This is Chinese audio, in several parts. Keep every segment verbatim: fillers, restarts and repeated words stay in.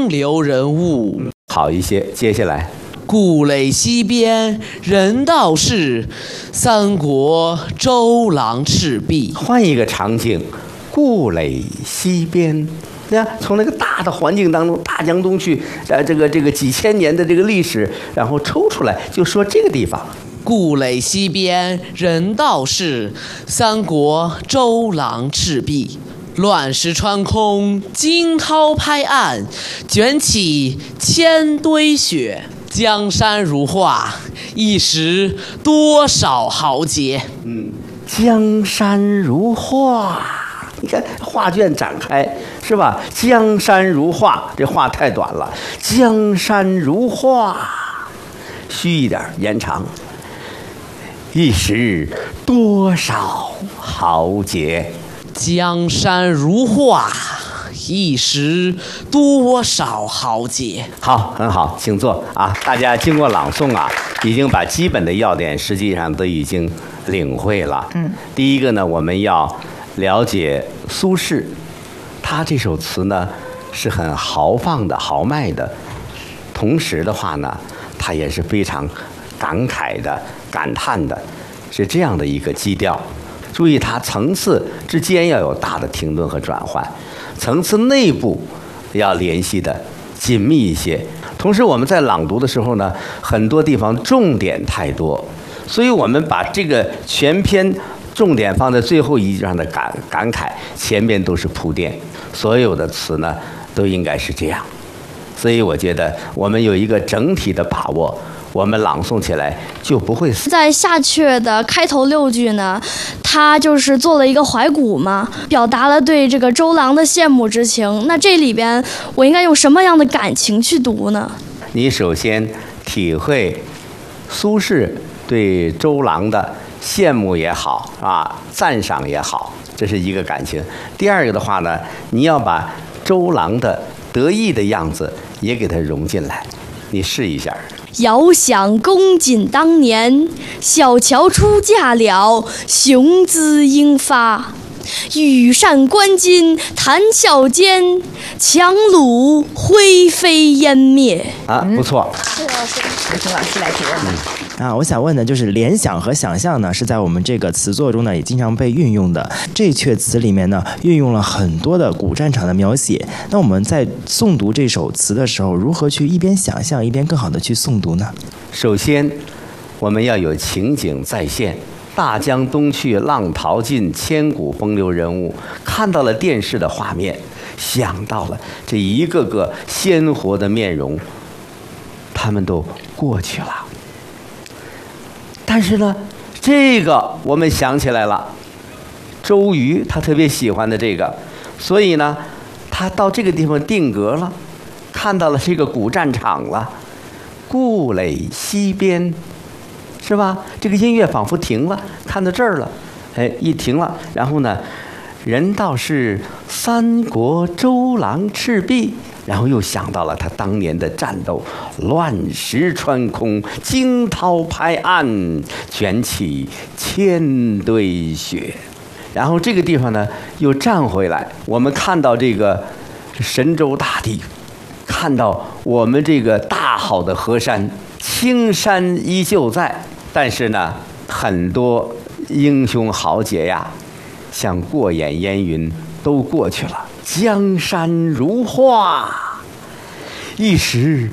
风流人物。 好一些，接下来。 故垒西边人道是，三国周郎赤壁。 换一个场景，故垒西边，对呀，从那个大的环境当中，大江东去，呃，这个这个几千年的这个历史，然后抽出来，就说这个地方。 故垒西边人道是，三国周郎赤壁。乱石穿空，惊涛拍岸，卷起千堆雪。江山如画，一时多少豪杰。 嗯，江山如画，你看画卷展开是吧？江山如画，这画太短了。江山如画，虚一点，延长。一时多少豪杰。 江山如画，一时多少豪杰。 好，很好，请坐啊！大家经过朗诵啊，已经把基本的要点实际上都已经领会了。嗯，第一个呢，我们要了解苏轼，他这首词呢是很豪放的、豪迈的，同时的话呢，他也是非常感慨的、感叹的，是这样的一个基调。注意，它层次之间要有大的停顿和转换，层次内部要联系的紧密一些。同时，我们在朗读的时候呢，很多地方重点太多，所以我们把这个全篇重点放在最后一句上的感感慨，前面都是铺垫。所有的词呢，都应该是这样。所以我觉得我们有一个整体的把握，我们朗诵起来就不会死。 在下阙的开头六句呢，他就是做了一个怀古嘛，表达了对这个周郎的羡慕之情。那这里边我应该用什么样的感情去读呢？ 你首先体会苏轼对周郎的羡慕也好啊，赞赏也好，这是一个感情。第二个的话呢，你要把周郎的得意的样子也给它融进来，你试一下。 遥想公瑾当年，小乔出嫁了，雄姿英发。羽扇纶巾，谈笑间，樯橹灰飞烟灭。 啊，不错。 这个是请老师来提问吧。 啊，我想问的就是联想和想象呢，是在我们这个词作中呢也经常被运用的。这阙词里面呢，运用了很多的古战场的描写。那我们在诵读这首词的时候，如何去一边想象一边更好的去诵读呢？ 首先，我们要有情景再现。大江东去，浪淘尽，千古风流人物。看到了电视的画面，想到了这一个个鲜活的面容，他们都过去了。但是呢，这个我们想起来了，周瑜他特别喜欢的这个，所以呢，他到这个地方定格了，看到了这个古战场了，故垒西边。是吧？这个音乐仿佛停了，看到这儿了，哎，一停了，然后呢，人道是三国周郎赤壁，然后又想到了他当年的战斗，乱石穿空，惊涛拍岸，卷起千堆雪。然后这个地方呢，又站回来，我们看到这个神州大地，看到我们这个大好的河山，青山依旧在。但是呢，很多英雄豪杰呀，像过眼烟云，都过去了。江山如画，一时。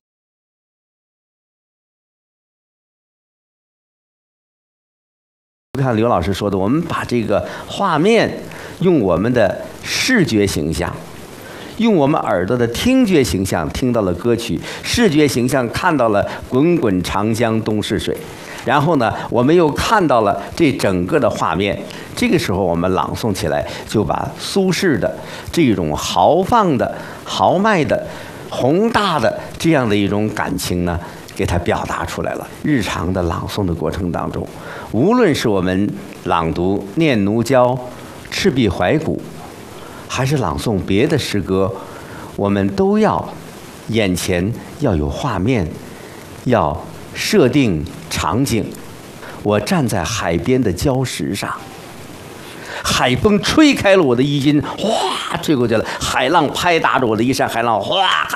看刘老师说的，我们把这个画面用我们的视觉形象，用我们耳朵的听觉形象听到了歌曲，视觉形象看到了滚滚长江东逝水。然后呢，我们又看到了这整个的画面。这个时候，我们朗诵起来，就把苏轼的这种豪放的、豪迈的、宏大的这样的一种感情呢，给它表达出来了。日常的朗诵的过程当中，无论是我们朗读《念奴娇》《赤壁怀古》，还是朗诵别的诗歌，我们都要眼前要有画面，要设定场景。我站在海边的礁石上，海风吹开了我的衣襟，哗吹过去了，海浪拍打着我的衣衫，海浪哗